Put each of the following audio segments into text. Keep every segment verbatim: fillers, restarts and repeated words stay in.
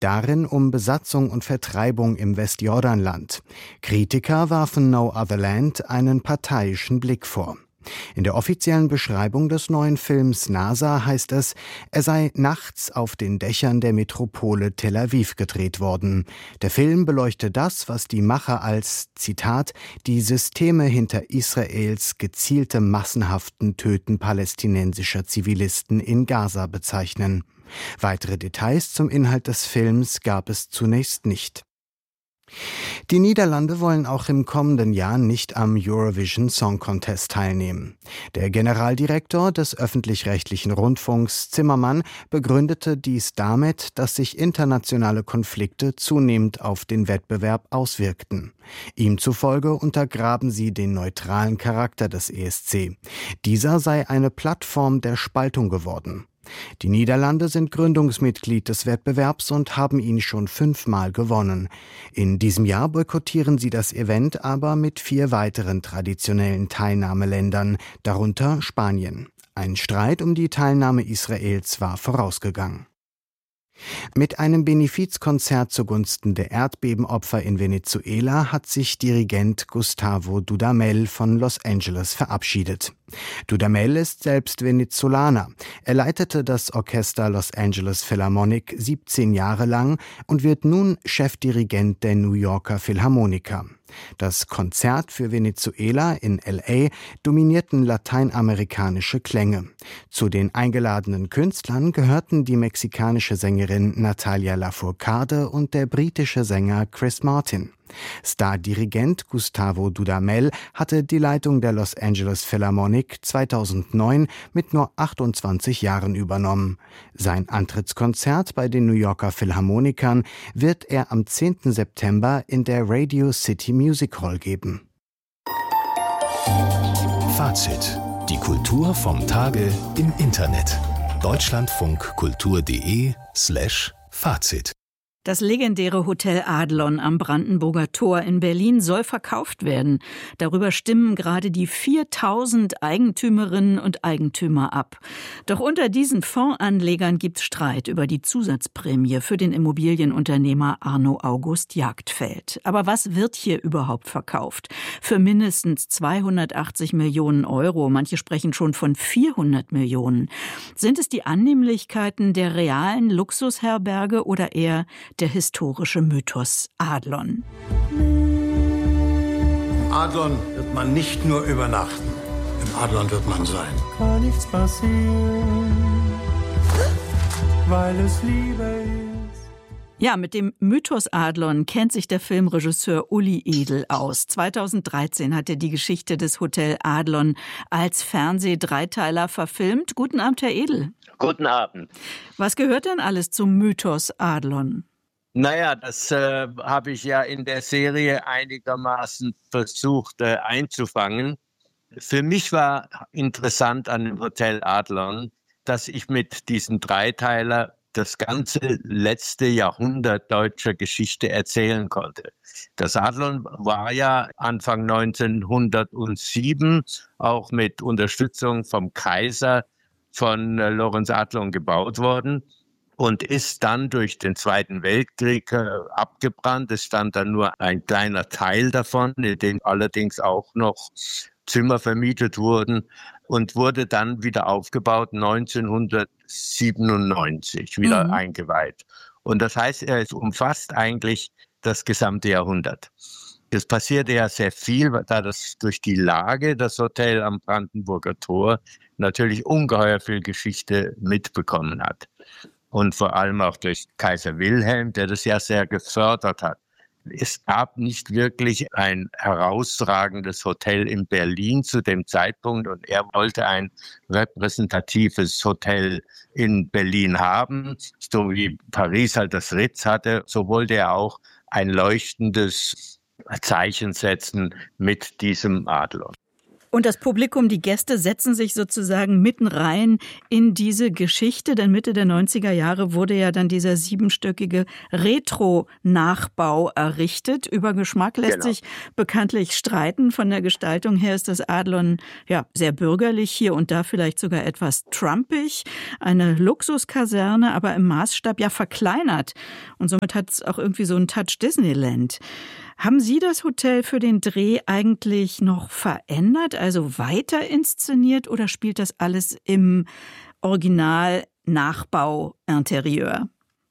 Darin um Besatzung und Vertreibung im Westjordanland. Kritiker warfen No Other Land einen parteiischen Blick vor. In der offiziellen Beschreibung des neuen Films NASA heißt es, er sei nachts auf den Dächern der Metropole Tel Aviv gedreht worden. Der Film beleuchte das, was die Macher als, Zitat, die Systeme hinter Israels gezielte massenhaften Töten palästinensischer Zivilisten in Gaza bezeichnen. Weitere Details zum Inhalt des Films gab es zunächst nicht. Die Niederlande wollen auch im kommenden Jahr nicht am Eurovision Song Contest teilnehmen. Der Generaldirektor des öffentlich-rechtlichen Rundfunks, Zimmermann, begründete dies damit, dass sich internationale Konflikte zunehmend auf den Wettbewerb auswirkten. Ihm zufolge untergraben sie den neutralen Charakter des E S C. Dieser sei eine Plattform der Spaltung geworden. Die Niederlande sind Gründungsmitglied des Wettbewerbs und haben ihn schon fünfmal gewonnen. In diesem Jahr boykottieren sie das Event aber mit vier weiteren traditionellen Teilnahmeländern, darunter Spanien. Ein Streit um die Teilnahme Israels war vorausgegangen. Mit einem Benefizkonzert zugunsten der Erdbebenopfer in Venezuela hat sich Dirigent Gustavo Dudamel von Los Angeles verabschiedet. Dudamel ist selbst Venezolaner. Er leitete das Orchester Los Angeles Philharmonic siebzehn Jahre lang und wird nun Chefdirigent der New Yorker Philharmoniker. Das Konzert für Venezuela in L A dominierten lateinamerikanische Klänge. Zu den eingeladenen Künstlern gehörten die mexikanische Sängerin Natalia Lafourcade und der britische Sänger Chris Martin. Stardirigent Gustavo Dudamel hatte die Leitung der Los Angeles Philharmonic zweitausendneun mit nur achtundzwanzig Jahren übernommen. Sein Antrittskonzert bei den New Yorker Philharmonikern wird er am zehnten September in der Radio City Music Hall geben. Fazit: Die Kultur vom Tage im Internet. deutschlandfunkkultur.de slash Fazit. Das legendäre Hotel Adlon am Brandenburger Tor in Berlin soll verkauft werden. Darüber stimmen gerade die viertausend Eigentümerinnen und Eigentümer ab. Doch unter diesen Fondsanlegern gibt's Streit über die Zusatzprämie für den Immobilienunternehmer Arno August Jagdfeld. Aber was wird hier überhaupt verkauft? Für mindestens zweihundertachtzig Millionen Euro. Manche sprechen schon von vierhundert Millionen. Sind es die Annehmlichkeiten der realen Luxusherberge oder eher der historische Mythos Adlon? Im Adlon wird man nicht nur übernachten, im Adlon wird man sein. Kann nichts passieren, weil es Liebe ist. Ja, mit dem Mythos Adlon kennt sich der Filmregisseur Uli Edel aus. zweitausenddreizehn hat er die Geschichte des Hotel Adlon als Fernseh-Dreiteiler verfilmt. Guten Abend, Herr Edel. Guten Abend. Was gehört denn alles zum Mythos Adlon? Naja, das äh, habe ich ja in der Serie einigermaßen versucht äh, einzufangen. Für mich war interessant an dem Hotel Adlon, dass ich mit diesem Dreiteiler das ganze letzte Jahrhundert deutscher Geschichte erzählen konnte. Das Adlon war ja Anfang neunzehnhundertsieben auch mit Unterstützung vom Kaiser von äh, Lorenz Adlon gebaut worden. Und ist dann durch den Zweiten Weltkrieg äh, abgebrannt. Es stand dann nur ein kleiner Teil davon, in dem allerdings auch noch Zimmer vermietet wurden und wurde dann wieder aufgebaut, neunzehnhundertsiebenundneunzig wieder mhm. eingeweiht. Und das heißt, es umfasst eigentlich das gesamte Jahrhundert. Es passierte ja sehr viel, da das durch die Lage, das Hotel am Brandenburger Tor, natürlich ungeheuer viel Geschichte mitbekommen hat. Und vor allem auch durch Kaiser Wilhelm, der das ja sehr gefördert hat. Es gab nicht wirklich ein herausragendes Hotel in Berlin zu dem Zeitpunkt und er wollte ein repräsentatives Hotel in Berlin haben, so wie Paris halt das Ritz hatte, so wollte er auch ein leuchtendes Zeichen setzen mit diesem Adlon. Und das Publikum, die Gäste setzen sich sozusagen mitten rein in diese Geschichte, denn Mitte der neunziger Jahre wurde ja dann dieser siebenstöckige Retro-Nachbau errichtet. Über Geschmack lässt Genau. sich bekanntlich streiten. Von der Gestaltung her ist das Adlon ja sehr bürgerlich, hier und da vielleicht sogar etwas trumpig. Eine Luxuskaserne, aber im Maßstab ja verkleinert. Und somit hat es auch irgendwie so einen Touch Disneyland. Haben Sie das Hotel für den Dreh eigentlich noch verändert, also weiter inszeniert, oder spielt das alles im Original-Nachbau-Interieur?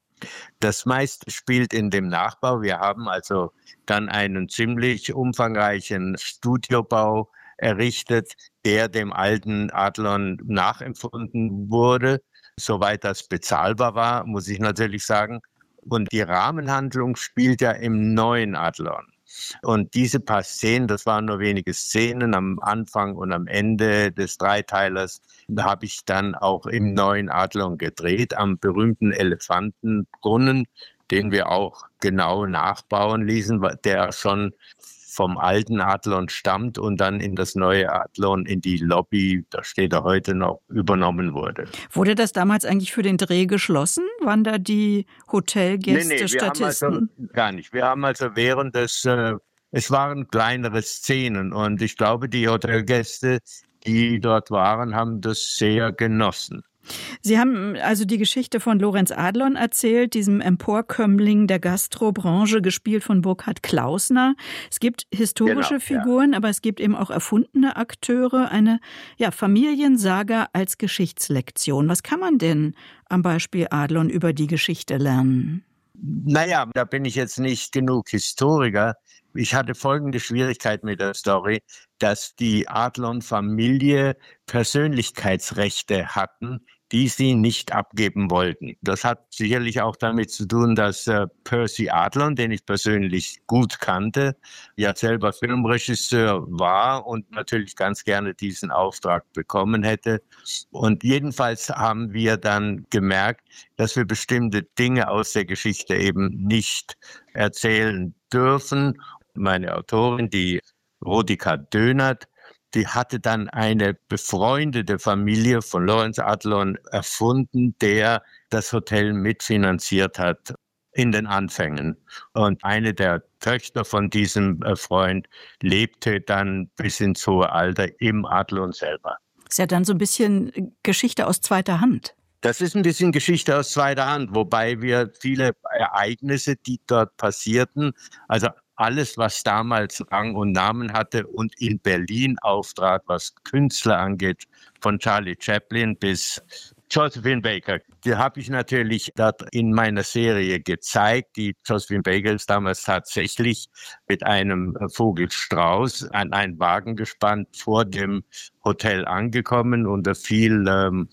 Das meiste spielt in dem Nachbau. Wir haben also dann einen ziemlich umfangreichen Studiobau errichtet, der dem alten Adlon nachempfunden wurde, soweit das bezahlbar war, muss ich natürlich sagen. Und die Rahmenhandlung spielt ja im neuen Adlon. Und diese paar Szenen, das waren nur wenige Szenen am Anfang und am Ende des Dreiteilers, da habe ich dann auch im neuen Adlon gedreht, am berühmten Elefantenbrunnen, den wir auch genau nachbauen ließen, der schon vom alten Adlon stammt und dann in das neue Adlon, in die Lobby, da steht er heute noch, übernommen wurde. Wurde das damals eigentlich für den Dreh geschlossen? Waren da die Hotelgäste, nee, nee, wir Statisten? Haben also, gar nicht. Wir haben also während des, äh, es waren kleinere Szenen und ich glaube, die Hotelgäste, die dort waren, haben das sehr genossen. Sie haben also die Geschichte von Lorenz Adlon erzählt, diesem Emporkömmling der Gastrobranche, gespielt von Burkhard Klausner. Es gibt historische Genau, Figuren, ja. aber es gibt eben auch erfundene Akteure, eine ja, Familiensaga als Geschichtslektion. Was kann man denn am Beispiel Adlon über die Geschichte lernen? Naja, da bin ich jetzt nicht genug Historiker. Ich hatte folgende Schwierigkeit mit der Story, dass die Adlon-Familie Persönlichkeitsrechte hatten, die sie nicht abgeben wollten. Das hat sicherlich auch damit zu tun, dass äh, Percy Adlon, den ich persönlich gut kannte, ja selber Filmregisseur war und natürlich ganz gerne diesen Auftrag bekommen hätte. Und jedenfalls haben wir dann gemerkt, dass wir bestimmte Dinge aus der Geschichte eben nicht erzählen dürfen. Meine Autorin, die Rodika Dönert, die hatte dann eine befreundete Familie von Lorenz Adlon erfunden, der das Hotel mitfinanziert hat in den Anfängen. Und eine der Töchter von diesem Freund lebte dann bis ins hohe Alter im Adlon selber. Ist ja dann so ein bisschen Geschichte aus zweiter Hand. Das ist ein bisschen Geschichte aus zweiter Hand, wobei wir viele Ereignisse, die dort passierten, also alles, was damals Rang und Namen hatte und in Berlin auftrat, was Künstler angeht, von Charlie Chaplin bis Josephine Baker, die habe ich natürlich dort in meiner Serie gezeigt. Die Josephine Baker ist damals tatsächlich mit einem Vogelstrauß an einen Wagen gespannt vor dem Hotel angekommen unter viel ähm,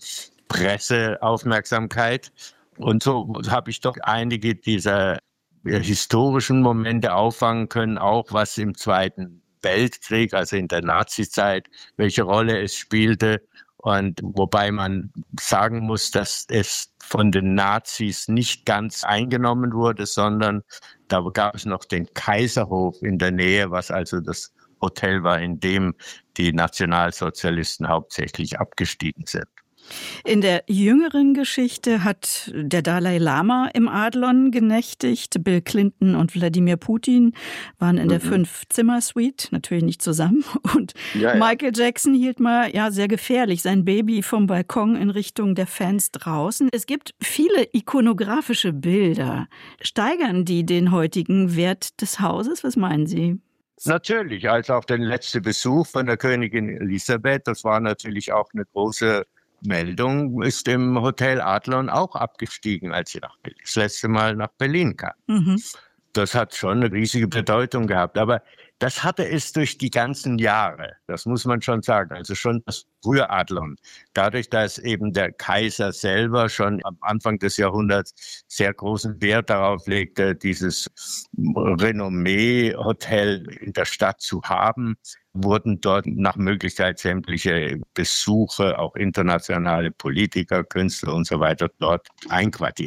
Presseaufmerksamkeit. Und so habe ich doch einige dieser historischen Momente auffangen können, auch was im Zweiten Weltkrieg, also in der Nazizeit, welche Rolle es spielte. Und wobei man sagen muss, dass es von den Nazis nicht ganz eingenommen wurde, sondern da gab es noch den Kaiserhof in der Nähe, was also das Hotel war, in dem die Nationalsozialisten hauptsächlich abgestiegen sind. In der jüngeren Geschichte hat der Dalai Lama im Adlon genächtigt. Bill Clinton und Wladimir Putin waren in mhm. der Fünf-Zimmer-Suite, natürlich nicht zusammen. Und ja, ja. Michael Jackson hielt mal ja sehr gefährlich sein Baby vom Balkon in Richtung der Fans draußen. Es gibt viele ikonografische Bilder. Steigern die den heutigen Wert des Hauses? Was meinen Sie? Natürlich, als auch der letzte Besuch von der Königin Elisabeth, das war natürlich auch eine große Meldung, ist im Hotel Adlon auch abgestiegen, als sie nach, das letzte Mal nach Berlin kam. Mhm. Das hat schon eine riesige Bedeutung gehabt. Aber das hatte es durch die ganzen Jahre, das muss man schon sagen, also schon das frühe Adlon. Dadurch, dass eben der Kaiser selber schon am Anfang des Jahrhunderts sehr großen Wert darauf legte, dieses Renommee-Hotel in der Stadt zu haben, wurden dort nach Möglichkeit sämtliche Besuche, auch internationale Politiker, Künstler und so weiter dort einquartiert.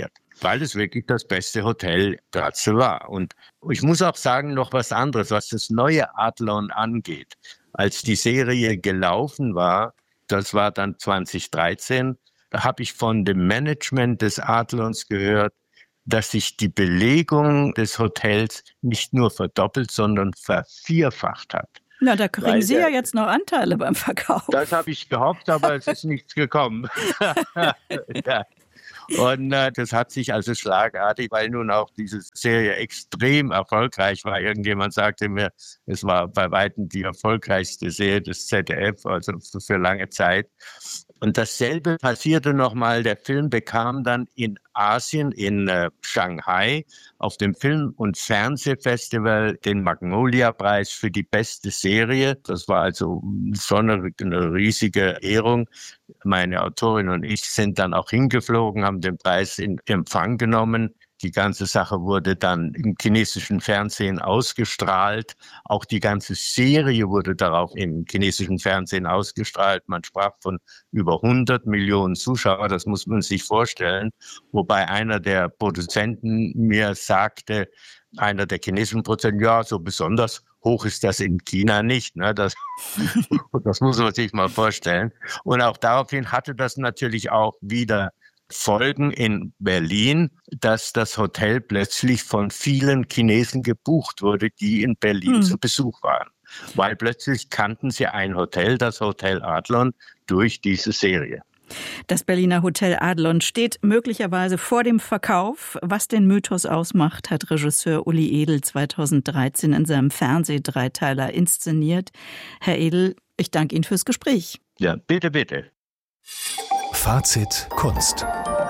weil es wirklich das beste Hotel dazu war. Und ich muss auch sagen, noch was anderes, was das neue Adlon angeht. Als die Serie gelaufen war, das war dann zwanzig dreizehn, da habe ich von dem Management des Adlons gehört, dass sich die Belegung des Hotels nicht nur verdoppelt, sondern vervierfacht hat. Na, da kriegen Weil Sie der, ja jetzt noch Anteile beim Verkauf. Das habe ich gehofft, aber es ist nichts gekommen. Ja. Und äh, das hat sich also schlagartig, weil nun auch diese Serie extrem erfolgreich war. Irgendjemand sagte mir, es war bei weitem die erfolgreichste Serie des Z D F, also für lange Zeit. Und dasselbe passierte nochmal. Der Film bekam dann in Asien, in äh, Shanghai, auf dem Film- und Fernsehfestival den Magnolia-Preis für die beste Serie. Das war also schon eine, eine riesige Ehrung. Meine Autorin und ich sind dann auch hingeflogen, haben den Preis in Empfang genommen. Die ganze Sache wurde dann im chinesischen Fernsehen ausgestrahlt. Auch die ganze Serie wurde darauf im chinesischen Fernsehen ausgestrahlt. Man sprach von über hundert Millionen Zuschauer, das muss man sich vorstellen. Wobei einer der Produzenten mir sagte, einer der chinesischen Produzenten, ja, so besonders hoch ist das in China nicht. Ne? Das, das muss man sich mal vorstellen. Und auch daraufhin hatte das natürlich auch wieder Folgen in Berlin, dass das Hotel plötzlich von vielen Chinesen gebucht wurde, die in Berlin hm. zu Besuch waren. Weil plötzlich kannten sie ein Hotel, das Hotel Adlon, durch diese Serie. Das Berliner Hotel Adlon steht möglicherweise vor dem Verkauf. Was den Mythos ausmacht, hat Regisseur Uli Edel zweitausenddreizehn in seinem Fernsehdreiteiler inszeniert. Herr Edel, ich danke Ihnen fürs Gespräch. Ja, bitte, bitte. Fazit Kunst.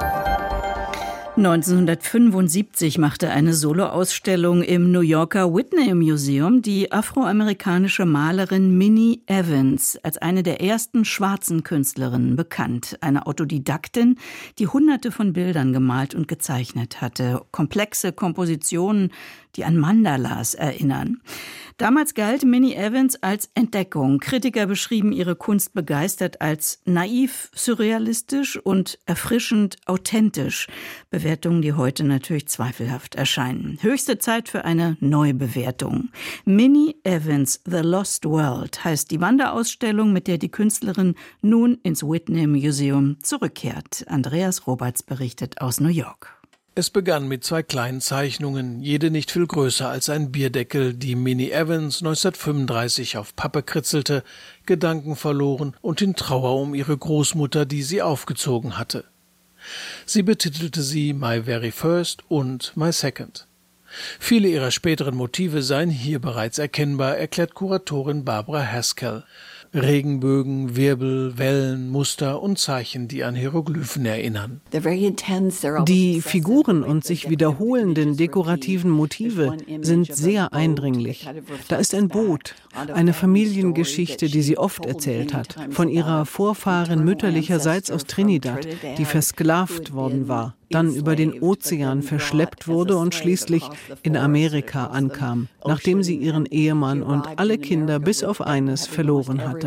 neunzehnhundertfünfundsiebzig machte eine Soloausstellung im New Yorker Whitney Museum die afroamerikanische Malerin Minnie Evans als eine der ersten schwarzen Künstlerinnen bekannt. Eine Autodidaktin, die hunderte von Bildern gemalt und gezeichnet hatte. Komplexe Kompositionen, die an Mandalas erinnern. Damals galt Minnie Evans als Entdeckung. Kritiker beschrieben ihre Kunst begeistert als naiv, surrealistisch und erfrischend authentisch. Bewertungen, die heute natürlich zweifelhaft erscheinen. Höchste Zeit für eine Neubewertung. Minnie Evans, The Lost World heißt die Wanderausstellung, mit der die Künstlerin nun ins Whitney Museum zurückkehrt. Andreas Roberts berichtet aus New York. Es begann mit zwei kleinen Zeichnungen, jede nicht viel größer als ein Bierdeckel, die Minnie Evans neunzehnhundertfünfunddreißig auf Pappe kritzelte, Gedanken verloren und in Trauer um ihre Großmutter, die sie aufgezogen hatte. Sie betitelte sie My Very First und My Second. Viele ihrer späteren Motive seien hier bereits erkennbar, erklärt Kuratorin Barbara Haskell. Regenbögen, Wirbel, Wellen, Muster und Zeichen, die an Hieroglyphen erinnern. Die Figuren und sich wiederholenden dekorativen Motive sind sehr eindringlich. Da ist ein Boot, eine Familiengeschichte, die sie oft erzählt hat, von ihrer Vorfahren mütterlicherseits aus Trinidad, die versklavt worden war, dann über den Ozean verschleppt wurde und schließlich in Amerika ankam, nachdem sie ihren Ehemann und alle Kinder bis auf eines verloren hatte.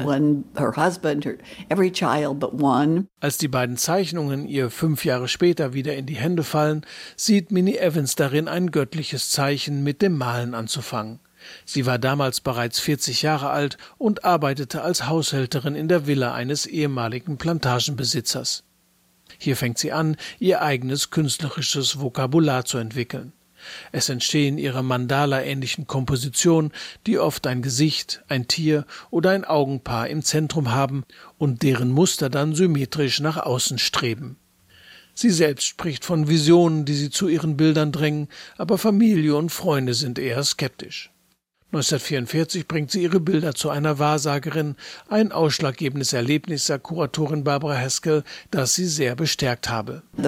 Als die beiden Zeichnungen ihr fünf Jahre später wieder in die Hände fallen, sieht Minnie Evans darin ein göttliches Zeichen, mit dem Malen anzufangen. Sie war damals bereits vierzig Jahre alt und arbeitete als Haushälterin in der Villa eines ehemaligen Plantagenbesitzers. Hier fängt sie an, ihr eigenes künstlerisches Vokabular zu entwickeln. Es entstehen ihre Mandala-ähnlichen Kompositionen, die oft ein Gesicht, ein Tier oder ein Augenpaar im Zentrum haben und deren Muster dann symmetrisch nach außen streben. Sie selbst spricht von Visionen, die sie zu ihren Bildern drängen, aber Familie und Freunde sind eher skeptisch. neunzehnhundertvierundvierzig bringt sie ihre Bilder zu einer Wahrsagerin, ein ausschlaggebendes Erlebnis, sagt Kuratorin Barbara Haskell, das sie sehr bestärkt habe. Die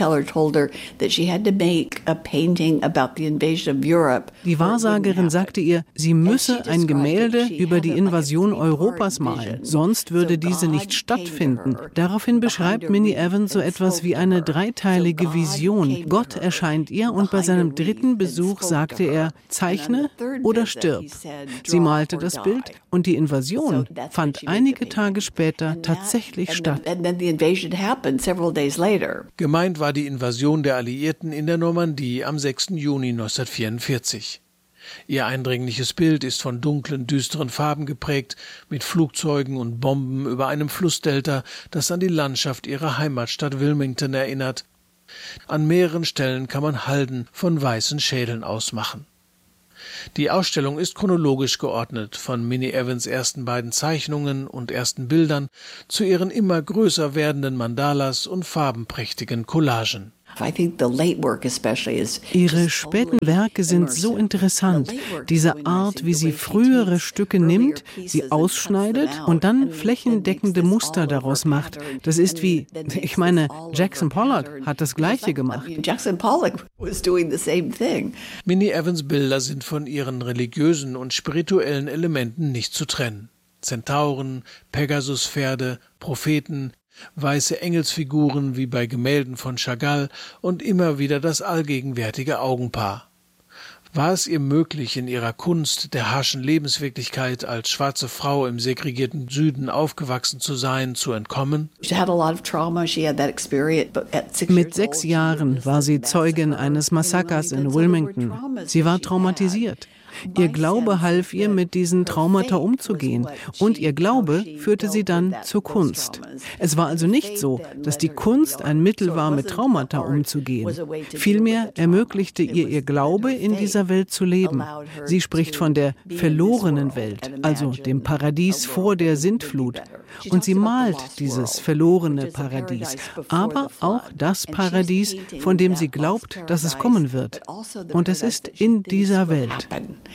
Wahrsagerin sagte ihr, sie müsse ein Gemälde über die Invasion Europas malen, sonst würde diese nicht stattfinden. Daraufhin beschreibt Minnie Evans so etwas wie eine dreiteilige Vision. Gott erscheint ihr und bei seinem dritten Besuch sagte er, zeichne oder stirb. stirb. Sie malte das Bild und die Invasion fand einige Tage später tatsächlich statt. Gemeint war die Invasion der Alliierten in der Normandie am sechsten Juni neunzehnhundertvierundvierzig. Ihr eindringliches Bild ist von dunklen, düsteren Farben geprägt, mit Flugzeugen und Bomben über einem Flussdelta, das an die Landschaft ihrer Heimatstadt Wilmington erinnert. An mehreren Stellen kann man Halden von weißen Schädeln ausmachen. Die Ausstellung ist chronologisch geordnet, von Minnie Evans' ersten beiden Zeichnungen und ersten Bildern zu ihren immer größer werdenden Mandalas und farbenprächtigen Collagen. Ihre späten Werke sind so interessant. Diese Art, wie sie frühere Stücke nimmt, sie ausschneidet und dann flächendeckende Muster daraus macht. Das ist wie, ich meine, Jackson Pollock hat das Gleiche gemacht. Minnie Evans' Bilder sind von ihren religiösen und spirituellen Elementen nicht zu trennen. Zentauren, Pegasuspferde, Propheten, weiße Engelsfiguren wie bei Gemälden von Chagall und immer wieder das allgegenwärtige Augenpaar. War es ihr möglich, in ihrer Kunst der harschen Lebenswirklichkeit als schwarze Frau im segregierten Süden aufgewachsen zu sein, zu entkommen? Mit sechs Jahren war sie Zeugin eines Massakers in Wilmington. Sie war traumatisiert. Ihr Glaube half ihr, mit diesen Traumata umzugehen. Und ihr Glaube führte sie dann zur Kunst. Es war also nicht so, dass die Kunst ein Mittel war, mit Traumata umzugehen. Vielmehr ermöglichte ihr ihr Glaube, in dieser Welt zu leben. Sie spricht von der verlorenen Welt, also dem Paradies vor der Sintflut. Und sie malt dieses verlorene Paradies, aber auch das Paradies, von dem sie glaubt, dass es kommen wird. Und es ist in dieser Welt.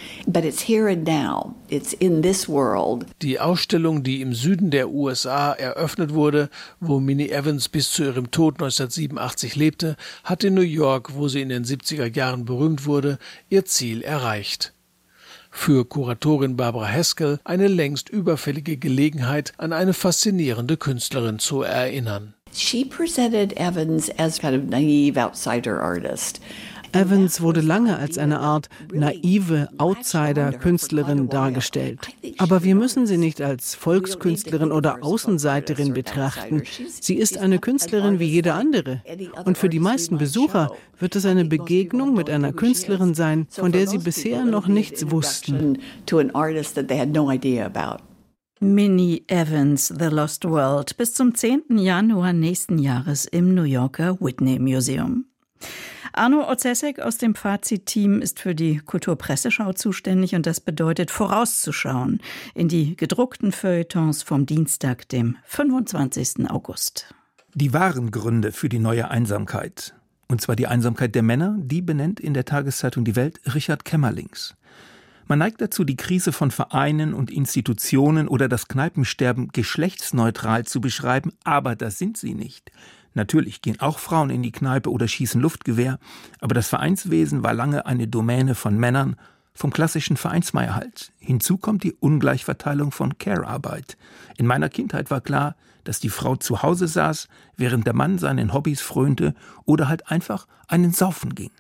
Die Ausstellung, die im Süden der U S A eröffnet wurde, wo Minnie Evans bis zu ihrem Tod neunzehnhundertsiebenundachtzig lebte, hat in New York, wo sie in den siebziger Jahren berühmt wurde, ihr Ziel erreicht. Für Kuratorin Barbara Haskell eine längst überfällige Gelegenheit, an eine faszinierende Künstlerin zu erinnern. She presented Evans as kind of naive outsider artist. Evans wurde lange als eine Art naive Outsider-Künstlerin dargestellt. Aber wir müssen sie nicht als Volkskünstlerin oder Außenseiterin betrachten. Sie ist eine Künstlerin wie jede andere. Und für die meisten Besucher wird es eine Begegnung mit einer Künstlerin sein, von der sie bisher noch nichts wussten. Minnie Evans, The Lost World, bis zum zehnten Januar nächsten Jahres im New Yorker Whitney Museum. Arno Otzesek aus dem Fazit-Team ist für die Kulturpresseschau zuständig und das bedeutet vorauszuschauen in die gedruckten Feuilletons vom Dienstag, dem fünfundzwanzigsten August. Die wahren Gründe für die neue Einsamkeit, und zwar die Einsamkeit der Männer, die benennt in der Tageszeitung Die Welt Richard Kämmerlings. Man neigt dazu, die Krise von Vereinen und Institutionen oder das Kneipensterben geschlechtsneutral zu beschreiben, aber das sind sie nicht. Natürlich gehen auch Frauen in die Kneipe oder schießen Luftgewehr, aber das Vereinswesen war lange eine Domäne von Männern, vom klassischen Vereinsmeier halt. Hinzu kommt die Ungleichverteilung von Care-Arbeit. In meiner Kindheit war klar, dass die Frau zu Hause saß, während der Mann seinen Hobbys frönte oder halt einfach einen Saufen ging.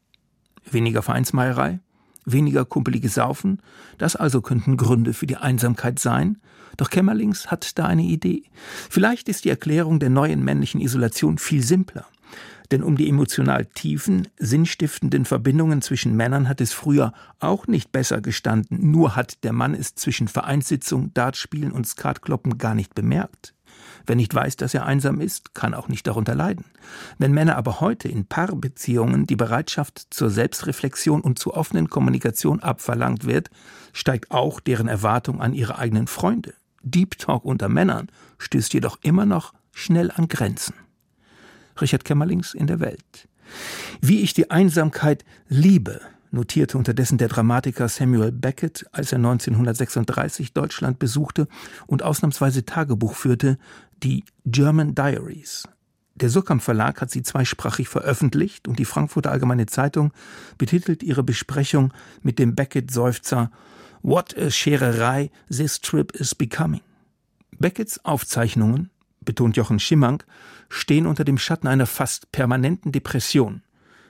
Weniger Vereinsmeierei, weniger kumpeliges Saufen, das also könnten Gründe für die Einsamkeit sein. Doch Kämmerlings hat da eine Idee. Vielleicht ist die Erklärung der neuen männlichen Isolation viel simpler. Denn um die emotional tiefen, sinnstiftenden Verbindungen zwischen Männern hat es früher auch nicht besser gestanden. Nur hat der Mann es zwischen Vereinssitzung, Dartspielen und Skatkloppen gar nicht bemerkt. Wer nicht weiß, dass er einsam ist, kann auch nicht darunter leiden. Wenn Männer aber heute in Paarbeziehungen die Bereitschaft zur Selbstreflexion und zur offenen Kommunikation abverlangt wird, steigt auch deren Erwartung an ihre eigenen Freunde. Deep Talk unter Männern stößt jedoch immer noch schnell an Grenzen. Richard Kämmerlings in der Welt. Wie ich die Einsamkeit liebe, notierte unterdessen der Dramatiker Samuel Beckett, als er neunzehnhundertsechsunddreißig Deutschland besuchte und ausnahmsweise Tagebuch führte, die German Diaries. Der Surkamp Verlag hat sie zweisprachig veröffentlicht und die Frankfurter Allgemeine Zeitung betitelt ihre Besprechung mit dem Beckett-Seufzer "What a Schererei this trip is becoming". Becketts Aufzeichnungen, betont Jochen Schimmank, stehen unter dem Schatten einer fast permanenten Depression.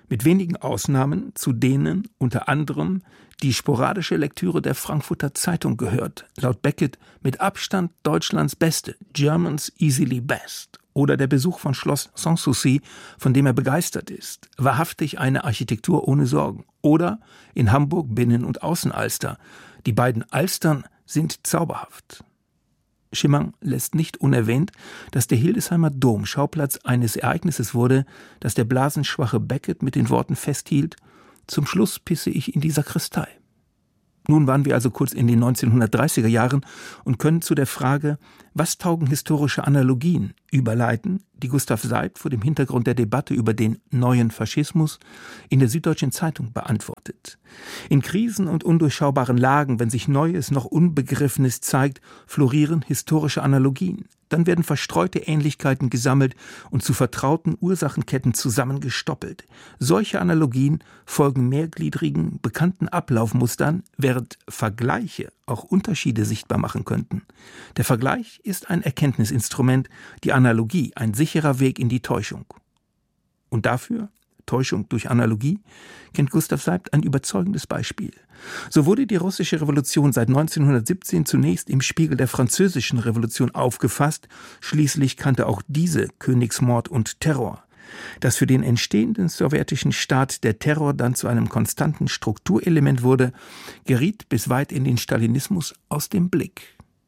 Mit wenigen Ausnahmen, zu denen unter anderem die sporadische Lektüre der Frankfurter Zeitung gehört, laut Beckett mit Abstand Deutschlands beste, Germans easily best, oder der Besuch von Schloss Sanssouci, von dem er begeistert ist, wahrhaftig eine Architektur ohne Sorgen, oder in Hamburg Binnen- und Außenalster. Die beiden Alstern sind zauberhaft. Schimmang lässt nicht unerwähnt, dass der Hildesheimer Dom Schauplatz eines Ereignisses wurde, das der blasenschwache Beckett mit den Worten festhielt: Zum Schluss pisse ich in die Sakristei. Nun waren wir also kurz in den neunzehnhundertdreißiger Jahren und können zu der Frage, was taugen historische Analogien, überleiten, die Gustav Seibt vor dem Hintergrund der Debatte über den neuen Faschismus in der Süddeutschen Zeitung beantwortet. In Krisen und undurchschaubaren Lagen, wenn sich Neues noch Unbegriffenes zeigt, florieren historische Analogien. Dann werden verstreute Ähnlichkeiten gesammelt und zu vertrauten Ursachenketten zusammengestoppelt. Solche Analogien folgen mehrgliedrigen, bekannten Ablaufmustern, während Vergleiche auch Unterschiede sichtbar machen könnten. Der Vergleich ist ein Erkenntnisinstrument, die Analogie ein sicherer Weg in die Täuschung. Und dafür, Täuschung durch Analogie, kennt Gustav Seibt ein überzeugendes Beispiel. So wurde die russische Revolution seit neunzehnhundertsiebzehn zunächst im Spiegel der französischen Revolution aufgefasst, schließlich kannte auch diese Königsmord und Terror. Dass für den entstehenden sowjetischen Staat der Terror dann zu einem konstanten Strukturelement wurde, geriet bis weit in den Stalinismus aus dem Blick.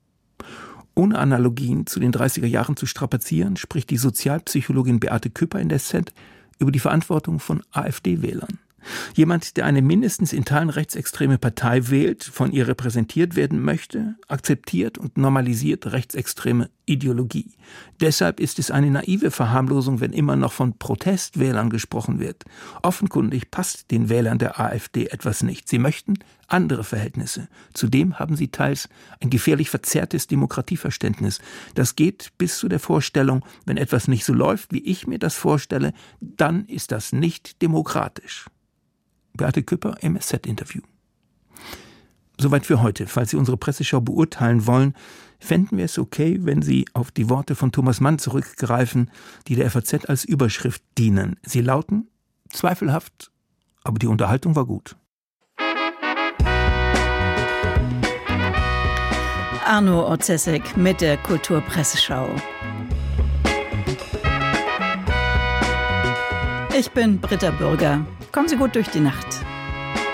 Ohne Analogien zu den dreißiger Jahren zu strapazieren, spricht die Sozialpsychologin Beate Küpper in der S Z über die Verantwortung von AfD-Wählern. Jemand, der eine mindestens in Teilen rechtsextreme Partei wählt, von ihr repräsentiert werden möchte, akzeptiert und normalisiert rechtsextreme Ideologie. Deshalb ist es eine naive Verharmlosung, wenn immer noch von Protestwählern gesprochen wird. Offenkundig passt den Wählern der AfD etwas nicht. Sie möchten andere Verhältnisse. Zudem haben sie teils ein gefährlich verzerrtes Demokratieverständnis. Das geht bis zu der Vorstellung, wenn etwas nicht so läuft, wie ich mir das vorstelle, dann ist das nicht demokratisch. Beate Küpper im S Z-Interview. Soweit für heute. Falls Sie unsere Presseschau beurteilen wollen, fänden wir es okay, wenn Sie auf die Worte von Thomas Mann zurückgreifen, die der F A Z als Überschrift dienen. Sie lauten: zweifelhaft, aber die Unterhaltung war gut. Arno Orzesek mit der Kulturpresseschau. Ich bin Britta Bürger. Kommen Sie gut durch die Nacht.